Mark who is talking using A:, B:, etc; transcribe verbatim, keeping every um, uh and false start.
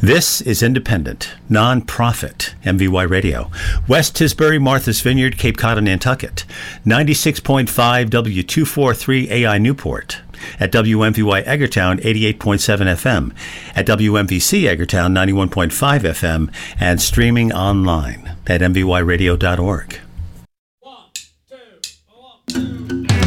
A: This is independent, non-profit M V Y Radio. West Tisbury, Martha's Vineyard, Cape Cod, and Nantucket. ninety-six point five W two forty-three A I Newport. At W M V Y Eggertown, eighty-eight point seven F M. At W M V C Eggertown, ninety-one point five F M. And streaming online at m v y radio dot org.